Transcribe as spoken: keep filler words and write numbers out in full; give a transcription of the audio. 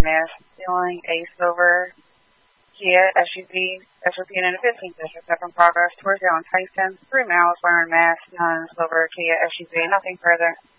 Mass, stealing a silver Kia S U V, S U V in the fifteenth District, up in progress towards Allen Tyson, three miles, Byron, Mass, stealing a silver Kia S U V, nothing further.